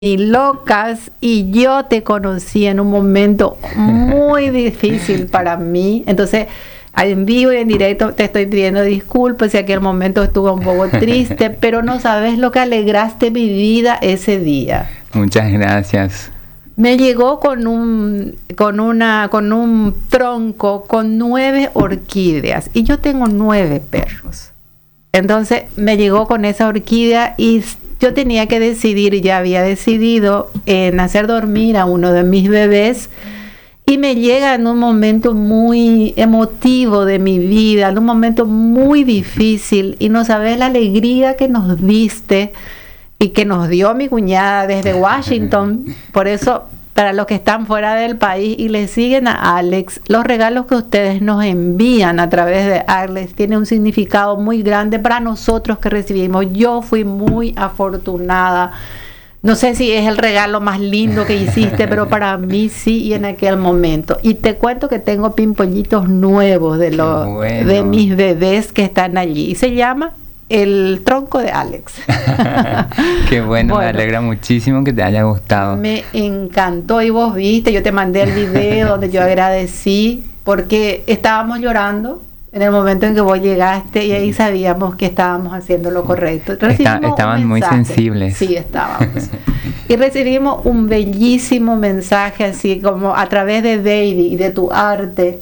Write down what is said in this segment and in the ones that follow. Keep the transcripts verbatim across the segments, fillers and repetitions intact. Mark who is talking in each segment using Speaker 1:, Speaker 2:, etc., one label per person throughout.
Speaker 1: y locas, y yo te conocí en un momento muy difícil para mí. Entonces, en vivo y en directo te estoy pidiendo disculpas si aquel momento estuve un poco triste, pero no sabes lo que alegraste mi vida ese día.
Speaker 2: Muchas gracias.
Speaker 1: Me llegó con un, con una, con un tronco con nueve orquídeas, y yo tengo nueve perros. Entonces me llegó con esa orquídea y yo tenía que decidir, y ya había decidido en hacer dormir a uno de mis bebés, y me llega en un momento muy emotivo de mi vida, en un momento muy difícil, y no sabes la alegría que nos diste y que nos dio mi cuñada desde Washington. Por eso, para los que están fuera del país y le siguen a Alex, los regalos que ustedes nos envían a través de Alex tienen un significado muy grande para nosotros que recibimos. Yo fui muy afortunada. No sé si es el regalo más lindo que hiciste, pero para mí sí, y en aquel momento. Y te cuento que tengo pimpollitos nuevos de, los, bueno. de mis bebés que están allí. Y se llama El Tronco de Alex.
Speaker 2: Qué bueno, bueno, me alegra muchísimo que te haya gustado.
Speaker 1: Me encantó, y vos viste, yo te mandé el video donde yo agradecí, porque estábamos llorando en el momento en que vos llegaste, y ahí sabíamos que estábamos haciendo lo correcto.
Speaker 2: Está, estaban muy sensibles.
Speaker 1: Sí, estábamos. Y recibimos un bellísimo mensaje, así como a través de David y de tu arte.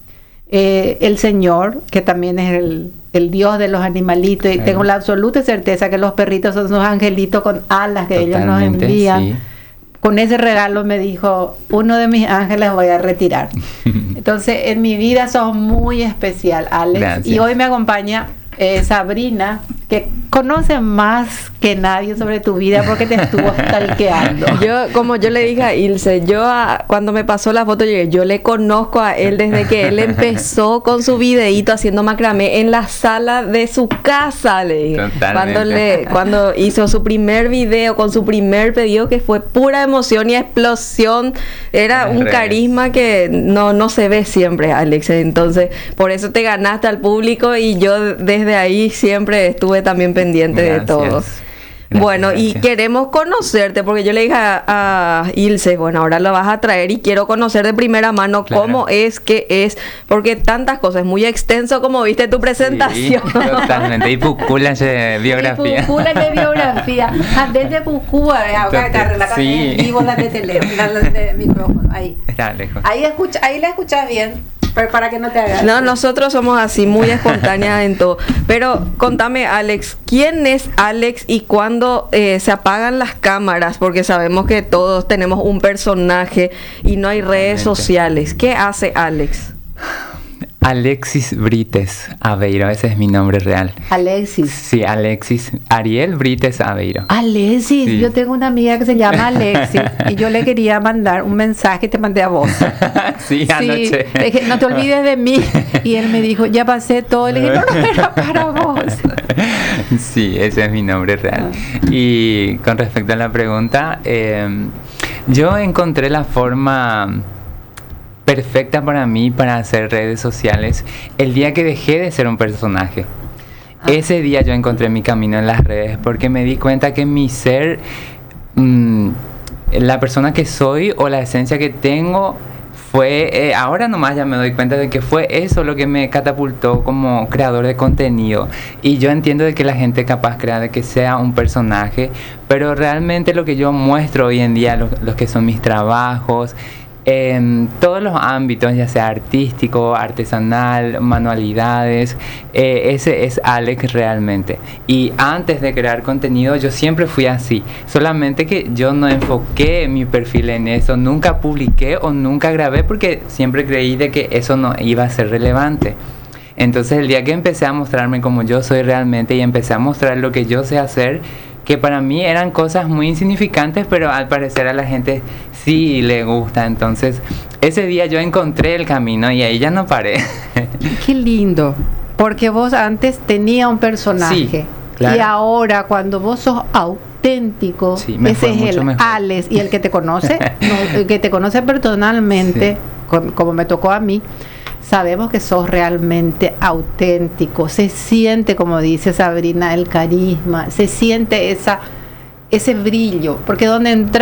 Speaker 1: Eh, el Señor, que también es el, el Dios de los animalitos, y eh. tengo la absoluta certeza que los perritos son unos angelitos con alas que Totalmente, ellos nos envían. Sí. Con ese regalo me dijo, uno de mis ángeles voy a retirar. Entonces, en mi vida sos muy especial, Alex. Gracias. Y hoy me acompaña eh, Sabrina, que conoce más que nadie sobre tu vida porque te estuvo stalkeando.
Speaker 3: Yo, como yo le dije a Ilse, yo a, cuando me pasó la foto, yo, yo le conozco a él desde que él empezó con su videíto haciendo macramé en la sala de su casa, le dije. Cuando, le, cuando hizo su primer video con su primer pedido, que fue pura emoción y explosión. Era un carisma que no, no se ve siempre, Alex. Entonces, por eso te ganaste al público, y yo desde ahí siempre estuve también pendiente Gracias. de todo. Gracias, bueno, gracias. Y queremos conocerte, porque yo le dije a, a Ilse, bueno, ahora lo vas a traer y quiero conocer de primera mano claro. cómo es, qué es, porque tantas cosas, es muy extenso como viste tu presentación.
Speaker 2: Sí, totalmente, y puculas de biografía.
Speaker 1: Y puculas de biografía. Desde Pucúa, sí. vivo la de teléfono, la de micrófono, ahí.
Speaker 2: Está lejos.
Speaker 1: Ahí, escucha, ahí la escuchas bien. Pero para que no te hagas.
Speaker 3: No, nosotros somos así, muy espontáneas en todo. Pero contame, Alex, ¿quién es Alex y cuándo eh, se apagan las cámaras? Porque sabemos que todos tenemos un personaje y no hay redes sociales. ¿Qué hace Alex?
Speaker 2: Alexis Brites Aveiro, ese es mi nombre real.
Speaker 1: Alexis.
Speaker 2: Sí, Alexis. Ariel Brites Aveiro.
Speaker 1: Alexis, sí. Yo tengo una amiga que se llama Alexis y yo le quería mandar un mensaje, te mandé a vos.
Speaker 2: sí, anoche.
Speaker 1: Sí, dije, no te olvides de mí. Y él me dijo, ya pasé todo. Y le dije, no, no era para vos.
Speaker 2: Sí, ese es mi nombre real. Ah. Y con respecto a la pregunta, eh, yo encontré la forma perfecta para mí para hacer redes sociales el día que dejé de ser un personaje. Ah. Ese día yo encontré mi camino en las redes, porque me di cuenta que mi ser, mmm, la persona que soy o la esencia que tengo fue, eh, ahora nomás ya me doy cuenta de que fue eso lo que me catapultó como creador de contenido. Y yo entiendo de que la gente capaz crea de que sea un personaje, pero realmente lo que yo muestro hoy en día, los, los que son mis trabajos, en todos los ámbitos, ya sea artístico, artesanal, manualidades, eh, ese es Alex realmente. Y antes de crear contenido yo siempre fui así, solamente que yo no enfoqué mi perfil en eso, nunca publiqué o nunca grabé porque siempre creí de que eso no iba a ser relevante. Entonces el día que empecé a mostrarme como yo soy realmente y empecé a mostrar lo que yo sé hacer, que para mí eran cosas muy insignificantes, pero al parecer a la gente sí le gusta. Entonces, ese día yo encontré el camino y ahí ya no paré.
Speaker 1: Qué lindo, porque vos antes tenías un personaje.
Speaker 2: Sí, claro.
Speaker 1: Y ahora cuando vos sos auténtico, sí, ese es el mejor. Alex, y el que te conoce, no, el que te conoce personalmente, sí. como, como me tocó a mí, sabemos que sos realmente auténtico, se siente, como dice Sabrina, el carisma, se siente esa ese brillo, porque donde entra